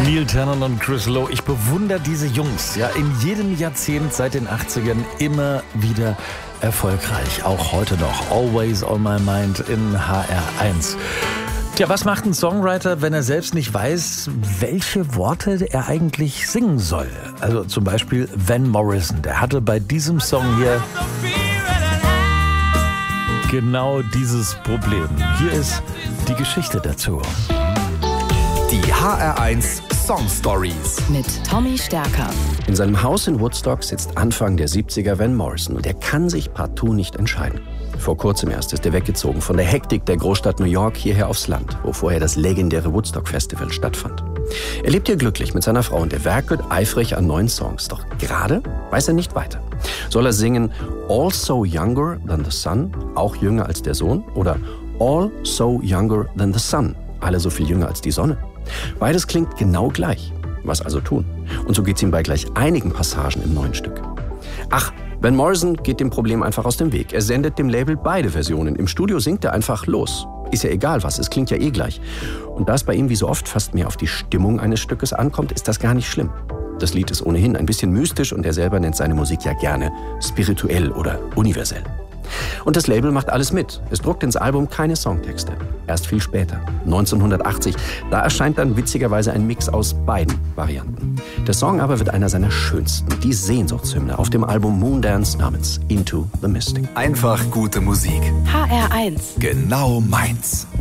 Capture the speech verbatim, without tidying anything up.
Neil Tennant und Chris Lowe. Ich bewundere diese Jungs. Ja, in jedem Jahrzehnt seit den achtzigern immer wieder erfolgreich. Auch heute noch. Always on my mind in H R eins. Tja, was macht ein Songwriter, wenn er selbst nicht weiß, welche Worte er eigentlich singen soll? Also zum Beispiel Van Morrison. Der hatte bei diesem Song hier genau dieses Problem. Hier ist die Geschichte dazu. Die H R eins Song Stories mit Tommy Stärker. In seinem Haus in Woodstock sitzt Anfang der siebziger Van Morrison und er kann sich partout nicht entscheiden. Vor kurzem erst ist er weggezogen von der Hektik der Großstadt New York hierher aufs Land, wo vorher das legendäre Woodstock Festival stattfand. Er lebt hier glücklich mit seiner Frau und er werkelt eifrig an neuen Songs. Doch gerade weiß er nicht weiter. Soll er singen All So Younger Than the Sun, auch jünger als der Sohn, oder All So Younger Than the Sun, alle so viel jünger als die Sonne? Beides klingt genau gleich. Was also tun? Und so geht's ihm bei gleich einigen Passagen im neuen Stück. Ach, Van Morrison geht dem Problem einfach aus dem Weg. Er sendet dem Label beide Versionen. Im Studio singt er einfach los. Ist ja egal was, es klingt ja eh gleich. Und da es bei ihm wie so oft fast mehr auf die Stimmung eines Stückes ankommt, ist das gar nicht schlimm. Das Lied ist ohnehin ein bisschen mystisch und er selber nennt seine Musik ja gerne spirituell oder universell. Und das Label macht alles mit. Es druckt ins Album keine Songtexte. Erst viel später, neunzehnhundertachtzig, da erscheint dann witzigerweise ein Mix aus beiden Varianten. Der Song aber wird einer seiner schönsten, die Sehnsuchtshymne auf dem Album Moondance namens Into the Mystic. Einfach gute Musik. H R eins. Genau meins.